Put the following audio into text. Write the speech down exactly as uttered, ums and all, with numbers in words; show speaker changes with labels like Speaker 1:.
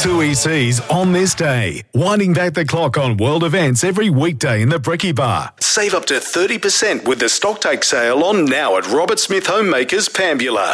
Speaker 1: two E Cs on this day. Winding back the clock on world events every weekday in the Brekkie Bar. Save up to thirty percent with the Stocktake sale on now at Robert Smith Homemakers, Pambula.